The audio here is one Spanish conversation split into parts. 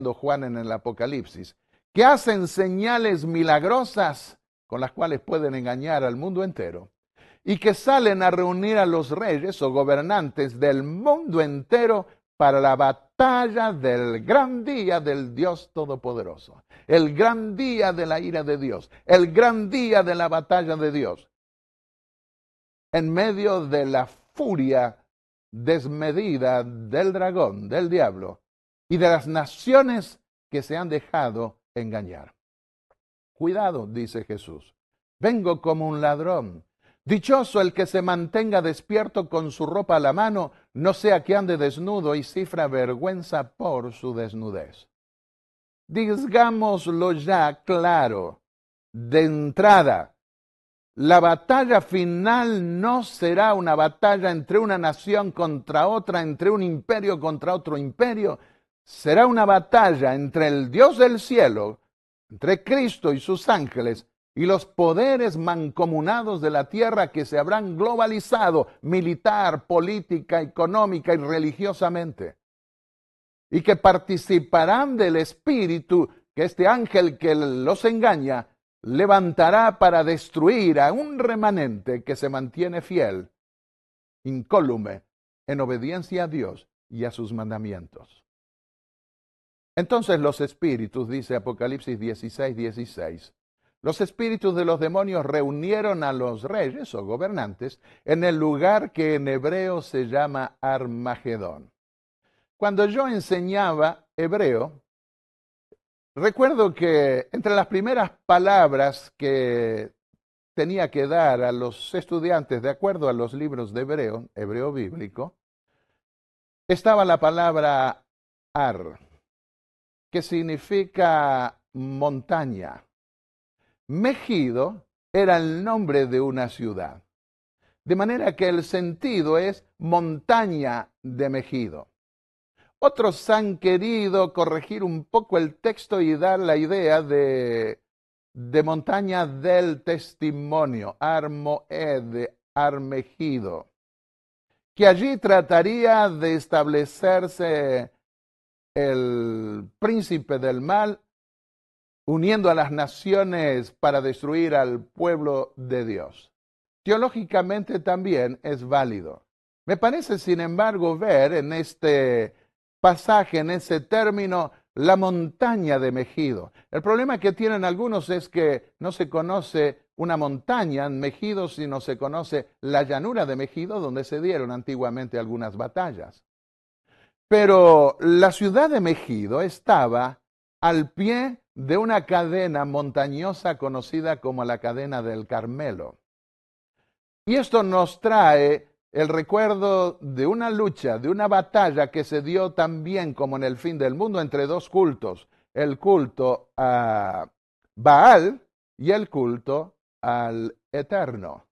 Juan en el Apocalipsis, que hacen señales milagrosas con las cuales pueden engañar al mundo entero, y que salen a reunir a los reyes o gobernantes del mundo entero para la batalla del gran día del Dios Todopoderoso, el gran día de la ira de Dios, el gran día de la batalla de Dios, en medio de la furia desmedida del dragón, del diablo, y de las naciones que se han dejado engañar. Cuidado, dice Jesús, vengo como un ladrón. Dichoso el que se mantenga despierto con su ropa a la mano, no sea que ande desnudo y sufra vergüenza por su desnudez. Digámoslo ya claro, de entrada, la batalla final no será una batalla entre una nación contra otra, entre un imperio contra otro imperio. Será una batalla entre el Dios del cielo, entre Cristo y sus ángeles, y los poderes mancomunados de la tierra que se habrán globalizado militar, política, económica y religiosamente, y que participarán del espíritu que este ángel que los engaña levantará para destruir a un remanente que se mantiene fiel, incólume, en obediencia a Dios y a sus mandamientos. Entonces los espíritus, dice Apocalipsis 16:16, los espíritus de los demonios reunieron a los reyes o gobernantes en el lugar que en hebreo se llama Armagedón. Cuando yo enseñaba hebreo, recuerdo que entre las primeras palabras que tenía que dar a los estudiantes de acuerdo a los libros de hebreo bíblico, estaba la palabra ar, que significa montaña. Megido era el nombre de una ciudad, de manera que el sentido es montaña de Megido. Otros han querido corregir un poco el texto y dar la idea de montaña del testimonio, Armoed, Armegido, que allí trataría de establecerse el príncipe del mal, uniendo a las naciones para destruir al pueblo de Dios. Teológicamente también es válido. Me parece, sin embargo, ver en este pasaje, en ese término, la montaña de Megido. El problema que tienen algunos es que no se conoce una montaña en Megido, sino se conoce la llanura de Megido, donde se dieron antiguamente algunas batallas. Pero la ciudad de Megido estaba al pie de una cadena montañosa conocida como la cadena del Carmelo. Y esto nos trae el recuerdo de una lucha, de una batalla que se dio también como en el fin del mundo entre dos cultos, el culto a Baal y el culto al Eterno.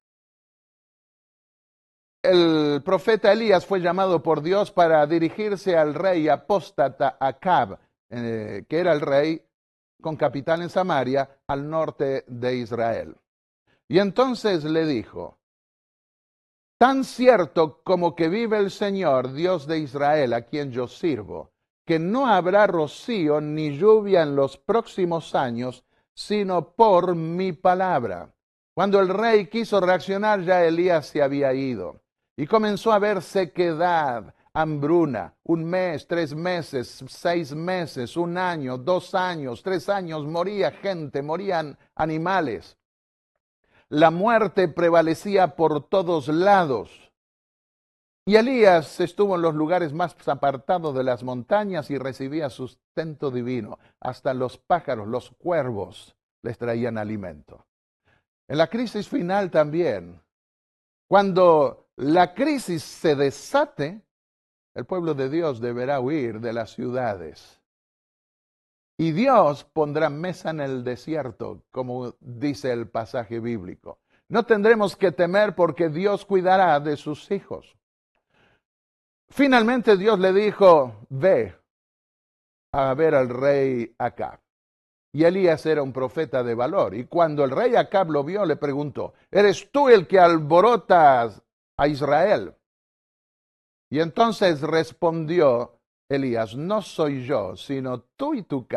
El profeta Elías fue llamado por Dios para dirigirse al rey apóstata Acab, que era el rey con capital en Samaria, al norte de Israel. Y entonces le dijo: tan cierto como que vive el Señor, Dios de Israel, a quien yo sirvo, que no habrá rocío ni lluvia en los próximos años, sino por mi palabra. Cuando el rey quiso reaccionar, ya Elías se había ido. Y comenzó a haber sequedad, hambruna, 1 mes, 3 meses, 6 meses, 1 año, 2 años, 3 años, moría gente, morían animales. La muerte prevalecía por todos lados. Y Elías estuvo en los lugares más apartados de las montañas y recibía sustento divino. Hasta los pájaros, los cuervos, les traían alimento. En la crisis final también, cuando la crisis se desate, el pueblo de Dios deberá huir de las ciudades. Y Dios pondrá mesa en el desierto, como dice el pasaje bíblico. No tendremos que temer porque Dios cuidará de sus hijos. Finalmente Dios le dijo: ve a ver al rey Acab. Y Elías era un profeta de valor. Y cuando el rey Acab lo vio, le preguntó: ¿eres tú el que alborotas a Israel? Y entonces respondió Elías, no soy yo, sino tú y tu casa